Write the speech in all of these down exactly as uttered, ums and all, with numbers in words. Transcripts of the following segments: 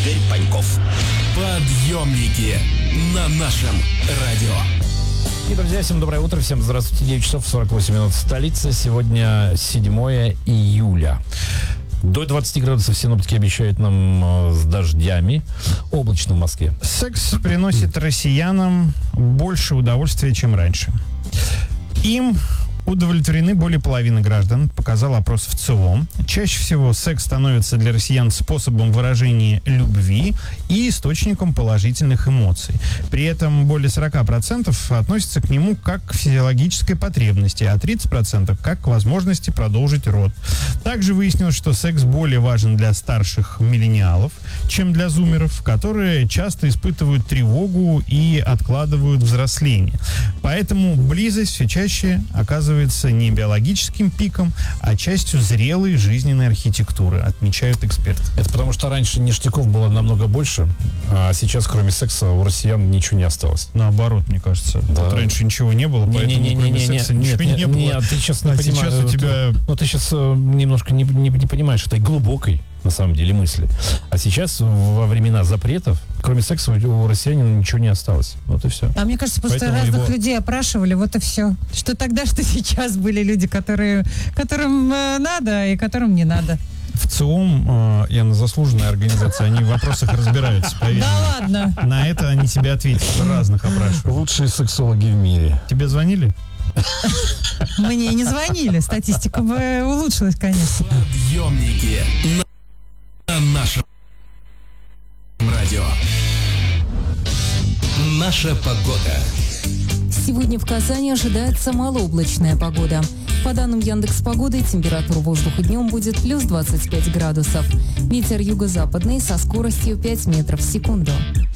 Игорь Паньков. Подъемники на нашем радио. И, друзья, всем доброе утро, всем здравствуйте. девять часов сорок восемь минут в столице. Сегодня седьмое июля. До двадцати градусов синоптики обещают нам э, с дождями. Облачно в Москве. Секс приносит россиянам больше удовольствия, чем раньше. Им удовлетворены более половины граждан, показал опрос в ЦИОМ. Чаще всего секс становится для россиян способом выражения любви и источником положительных эмоций. При этом более сорок процентов относятся к нему как к физиологической потребности, а тридцать процентов как к возможности продолжить род. Также выяснилось, что секс более важен для старших миллениалов, чем для зумеров, которые часто испытывают тревогу и откладывают взросление. Поэтому близость все чаще оказывается не биологическим пиком, а частью зрелой жизненной архитектуры, отмечают эксперты. Это потому, что раньше ништяков было намного больше, а сейчас, кроме секса, у россиян ничего не осталось. Наоборот, мне кажется. Да. Вот раньше ничего не было, не, поэтому не, не, кроме не, секса не, ничего нет, не нет, было. Нет, ты сейчас не а понимаешь. сейчас у тебя... Ну, ты сейчас немножко не, не, не понимаешь этой глубокой, на самом деле, мысли. А сейчас, во времена запретов, кроме секса, у россиянина ничего не осталось. Вот и все. А мне кажется, просто Поэтому разных его... людей опрашивали, вот и все. Что тогда, что сейчас были люди, которые, которым э, надо и которым не надо. В ЦИОМ, э, и она заслуженная организация, они в вопросах разбираются, поверь. Да ладно. На это они тебе ответят, разных опрашивают. Лучшие сексологи в мире. Тебе звонили? Мне не звонили, статистика бы улучшилась, конечно. Подъемники на нашем радио. Наша погода. Сегодня в Казани ожидается малооблачная погода. По данным Яндекс.Погоды, температура воздуха днем будет плюс двадцать пять градусов. Ветер юго-западный со скоростью пять метров в секунду.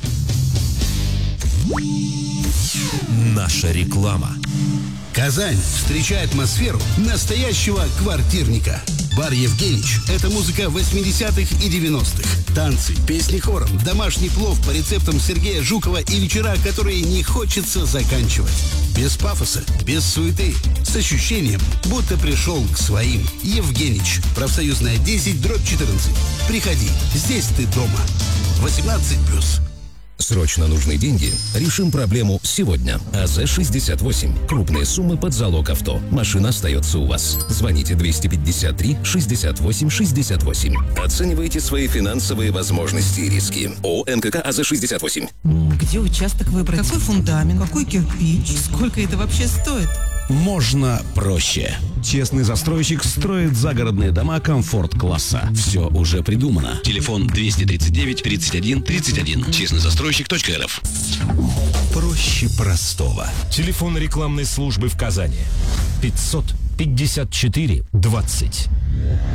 Наша реклама. Казань, встречай атмосферу настоящего квартирника. Бар «Евгенич» — это музыка восьмидесятых и девяностых. Танцы, песни хором, домашний плов по рецептам Сергея Жукова и вечера, которые не хочется заканчивать. Без пафоса, без суеты, с ощущением, будто пришел к своим. «Евгенич», профсоюзная десять, дробь четырнадцать. Приходи, здесь ты дома. восемнадцать плюс. Срочно нужны деньги? Решим проблему сегодня. АЗ шестьдесят восемь. Крупные суммы под залог авто. Машина остается у вас. Звоните двести пятьдесят три шестьдесят восемь шестьдесят восемь. Оценивайте свои финансовые возможности и риски. ООО МКК АЗ шестьдесят восемь. Где участок выбрать? Какой фундамент? Какой кирпич? Сколько это вообще стоит? Можно проще. Честный застройщик строит загородные дома комфорт-класса. Все уже придумано. Телефон двести тридцать девять тридцать один тридцать один. честный застройщик точка эр эф. Проще простого. Телефон рекламной службы в Казани. пятьсот пятьдесят четыре двадцать.